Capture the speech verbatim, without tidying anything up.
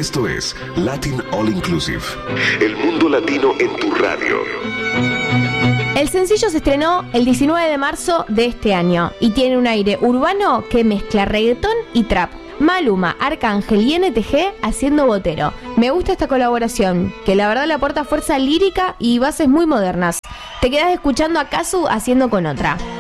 Esto es Latin All Inclusive. El mundo latino en tu radio. El sencillo se estrenó el diecinueve de marzo de este año y tiene un aire urbano que mezcla reggaetón y trap. Maluma, Arcángel y N T G haciendo botero. Me gusta esta colaboración, que la verdad le aporta fuerza lírica y bases muy modernas. Te quedas escuchando a Casu haciendo con otra.